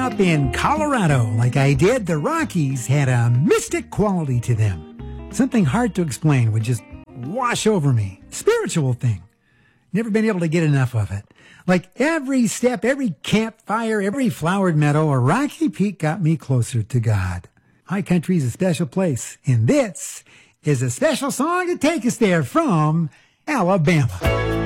up in Colorado like I did, the Rockies had a mystic quality to them. Something hard to explain would just wash over me. Spiritual thing. Never been able to get enough of it. Like every step, every campfire, every flowered meadow, or rocky peak got me closer to God. High country is a special place, and this is a special song to take us there from Alabama.